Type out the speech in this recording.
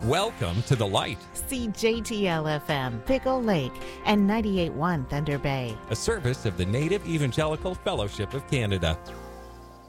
Welcome to the light, CJTL-FM, Pickle Lake, and 98.1 Thunder Bay. a service of the Native Evangelical Fellowship of Canada.